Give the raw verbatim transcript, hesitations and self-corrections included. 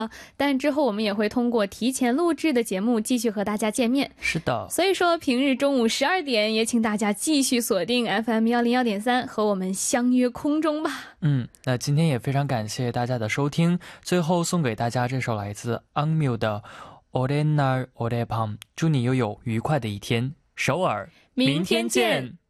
但之后我们也会通过提前录制的节目继续和大家见面。 是的， 所以说平日中午十二点也请大家继续锁定 F M 一零一点三 和我们相约空中吧。 嗯，那今天也非常感谢大家的收听，最后送给大家这首来自악뮤的 오랜 날 오랜 밤， 祝你拥有愉快的一天。首尔，明天见。